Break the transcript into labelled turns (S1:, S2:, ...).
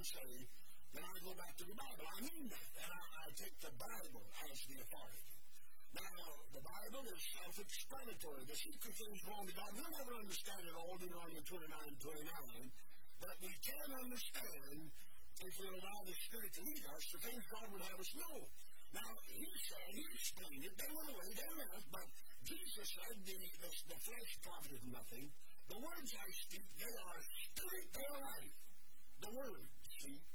S1: say, then I go back to the Bible. I mean that. And I take the Bible as the authority. Now, the Bible is self-explanatory. The secret things belong to God. We'll never understand it all, Deuteronomy 29:29, but we can understand, if we allow the Spirit to lead us, the things God would have us know. Now, he said, he explained it, they went away, they left, but Jesus said the flesh profited nothing. The words I speak, they are spirit, they are life. The words, see?